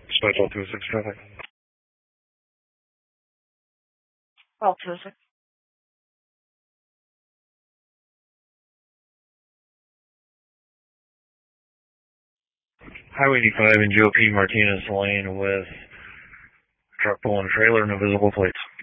Dispatch 1226 traffic. 1226. Highway 85 and GOP Martinez Lane with truck pulling trailer, no visible plates.